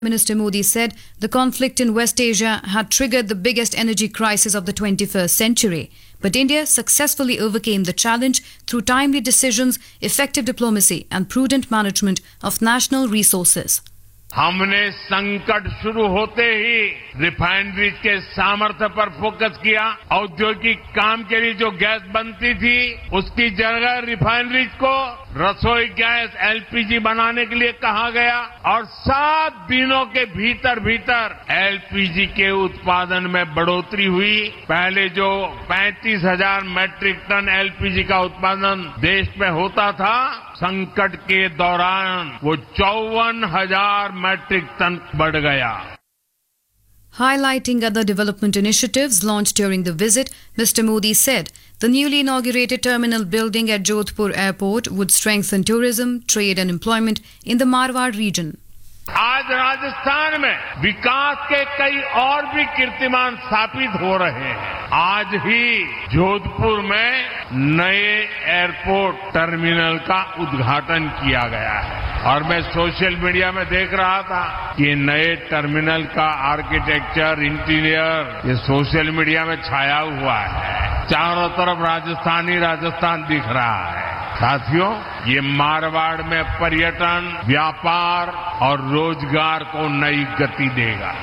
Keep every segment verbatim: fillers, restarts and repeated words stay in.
Minister Modi said the conflict in West Asia had triggered the biggest energy crisis of the twenty-first century. But India successfully overcame the challenge through timely decisions, effective diplomacy, and prudent management of national resources. हमने संकट शुरू होते ही refineries के सामर्थ्य पर focus किया। औद्योगिक काम के लिए जो गैस बनती थी उसकी जगह रिफाइनरीज को रसोई गैस एलपीजी बनाने के लिए कहा गया और सात दिनों के भीतर भीतर एलपीजी के उत्पादन में बढ़ोतरी हुई। पहले जो पैंतीस हजार मैट्रिक टन एलपीजी का उत्पादन देश में होता था, संकट के दौरान वो चौवन हजार मैट्रिक टन बढ़ गया। Highlighting other development initiatives launched during the visit, Mister Modi said the newly inaugurated terminal building at Jodhpur Airport would strengthen tourism, trade and employment in the Marwar region. आज राजस्थान में विकास के कई और भी कीर्तिमान स्थापित हो रहे हैं। आज ही जोधपुर में नए एयरपोर्ट टर्मिनल का उद्घाटन किया गया है और मैं सोशल मीडिया में देख रहा था कि नए टर्मिनल का आर्किटेक्चर, इंटीरियर ये सोशल मीडिया में छाया हुआ है। चारों तरफ राजस्थान ही राजस्थान दिख रहा है। साथियों, ये मारवाड़ में पर्यटन, व्यापार और रोजगार को नई गति देगा।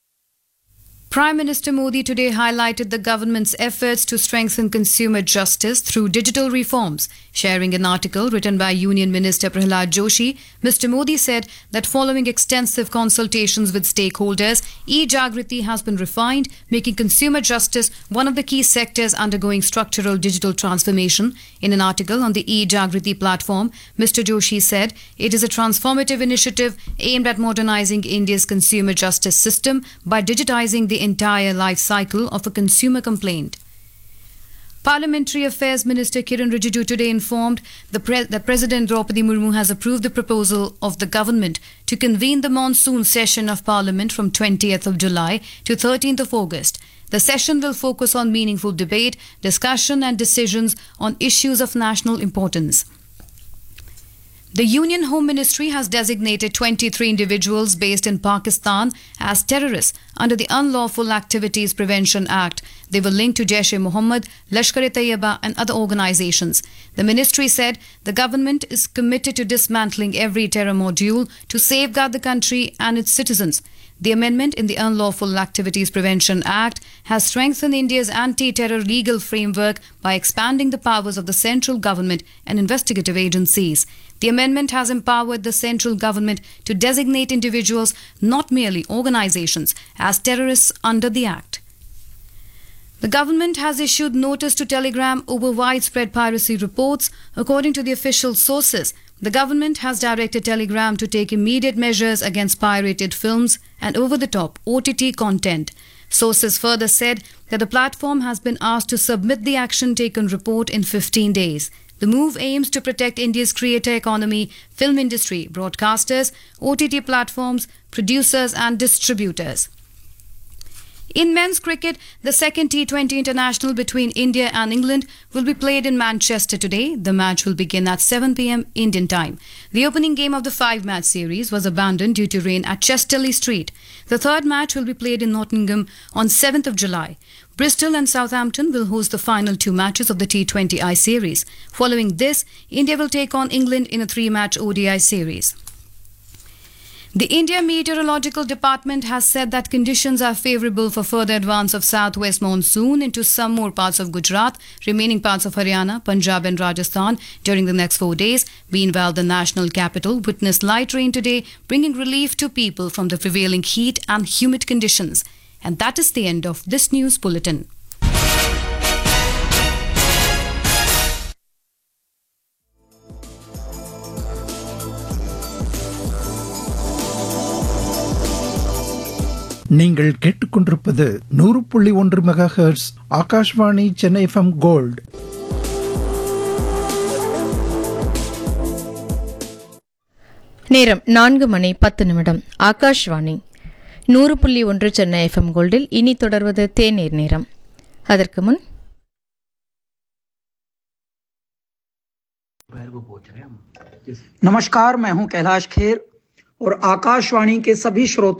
Prime Minister Modi today highlighted the government's efforts to strengthen consumer justice through digital reforms. Sharing an article written by Union Minister Prahlad Joshi, Mister Modi said that following extensive consultations with stakeholders, e-Jagriti has been refined, making consumer justice one of the key sectors undergoing structural digital transformation. In an article on the e-Jagriti platform, Mister Joshi said it is a transformative initiative aimed at modernizing India's consumer justice system by digitizing the entire life cycle of a consumer complaint. Parliamentary Affairs Minister Kiran Rijiju today informed the pre- that President Draupadi Murmu has approved the proposal of the government to convene the monsoon session of Parliament from twentieth of July to thirteenth of August. The session will focus on meaningful debate, discussion and decisions on issues of national importance. The Union Home Ministry has designated twenty-three individuals based in Pakistan as terrorists under the Unlawful Activities Prevention Act. They were linked to Jaish-e-Mohammed, Lashkar-e-Taiba and other organizations. The ministry said the government is committed to dismantling every terror module to safeguard the country and its citizens. The amendment in the Unlawful Activities Prevention Act has strengthened India's anti-terror legal framework by expanding the powers of the central government and investigative agencies. The amendment has empowered the central government to designate individuals, not merely organizations, as terrorists under the Act. The government has issued notice to Telegram over widespread piracy reports. According to the official sources, the government has directed Telegram to take immediate measures against pirated films and over-the-top O T T content. Sources further said that the platform has been asked to submit the action taken report in fifteen days. The move aims to protect India's creator economy, film industry, broadcasters, O T T platforms, producers and distributors. In men's cricket, the second T twenty international between India and England will be played in Manchester today. The match will begin at seven p.m. Indian time. The opening game of the five-match series was abandoned due to rain at Chesterley Street. The third match will be played in Nottingham on seventh of July. Bristol and Southampton will host the final two matches of the T twenty I series. Following this, India will take on England in a three-match O D I series. The India Meteorological Department has said that conditions are favourable for further advance of southwest monsoon into some more parts of Gujarat, remaining parts of Haryana, Punjab and Rajasthan during the next four days. Meanwhile, the national capital witnessed light rain today, bringing relief to people from the prevailing heat and humid conditions. And that is the end of this news bulletin. நீங்கள் கேட்டுக்கொண்டிருப்பது நூறு புள்ளி ஒன்று mega hertz Akashvani Chennai FM gold. நேரம் நான்கு மணி பத்து நிமிடம். ஆகாஷ்வாணி நூறு புள்ளி ஒன்று சென்னை எஃப்எம் கோல்டில் இனி தொடர்வது தேநீர் நேரம். அதற்கு முன் नमस्कार, मैं हूं कैलाश खेर और आकाशवाणी के सभी श्रोता